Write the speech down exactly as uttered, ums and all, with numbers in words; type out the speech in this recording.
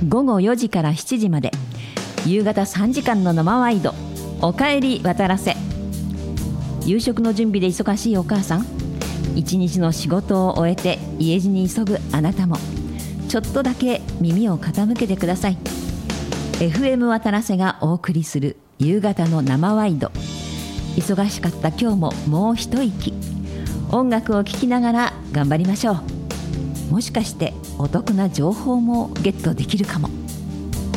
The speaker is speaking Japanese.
ごごよじからしちじまで夕方さんじかんの生ワイド、おかえり渡らせ。夕食の準備で忙しいお母さん、一日の仕事を終えて家路に急ぐあなたもちょっとだけ耳を傾けてください。 エフエム 渡らせがお送りする夕方の生ワイド。忙しかった今日ももう一息、音楽を聴きながら頑張りましょう。もしかしてお得な情報もゲットできるかも。